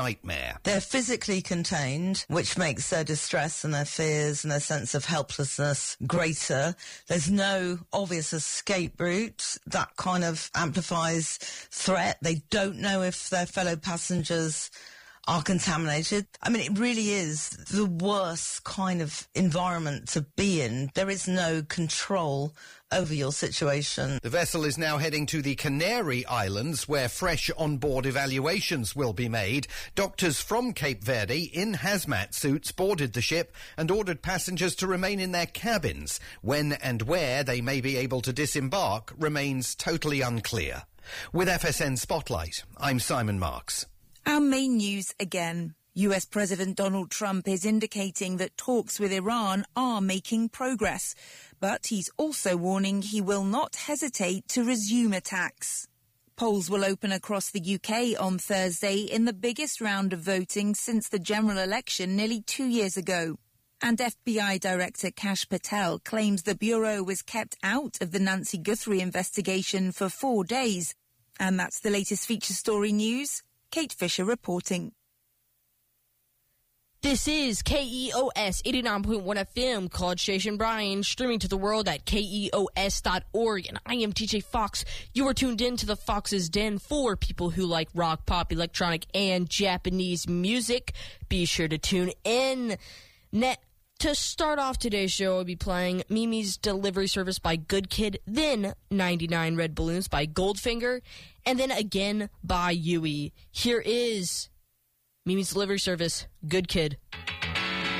nightmare. They're physically contained, which makes their distress and their fears and their sense of helplessness greater. There's no obvious escape route. That kind of amplifies threat. They don't know if their fellow passengers are contaminated. I mean, it really is the worst kind of environment to be in. There is no control over your situation. The vessel is now heading to the Canary Islands, where fresh on-board evaluations will be made. Doctors from Cape Verde in hazmat suits boarded the ship and ordered passengers to remain in their cabins. When and where they may be able to disembark remains totally unclear. With FSN Spotlight, I'm Simon Marks. Our main news again. US President Donald Trump is indicating that talks with Iran are making progress, but he's also warning he will not hesitate to resume attacks. Polls will open across the UK on Thursday in the biggest round of voting since the general election nearly 2 years ago. And FBI Director Kash Patel claims the Bureau was kept out of the Nancy Guthrie investigation for 4 days. And that's the latest feature story news. Kate Fisher reporting. This is KEOS 89.1 FM, College Station Bryan, streaming to the world at KEOS.org. And I am TJ Fox. You are tuned in to the Fox's Den for people who like rock, pop, electronic, and Japanese music. Be sure to tune in. To start off today's show, I'll be playing Mimi's Delivery Service by Good Kid, then 99 Red Balloons by Goldfinger, and then again by Yui. Here is Mimi's Delivery Service, Good Kid.